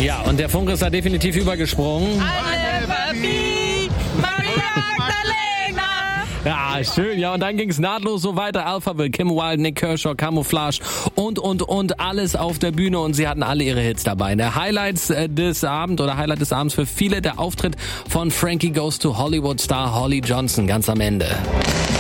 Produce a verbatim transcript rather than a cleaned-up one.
Ja, und der Funk ist da definitiv übergesprungen. Ja, schön. Ja, und dann ging's nahtlos so weiter. Alphaville, Kim Wilde, Nick Kershaw, Camouflage und, und, und alles auf der Bühne. Und sie hatten alle ihre Hits dabei. Der Highlights des Abends oder Highlight des Abends für viele der Auftritt von Frankie Goes to Hollywood Star Holly Johnson ganz am Ende.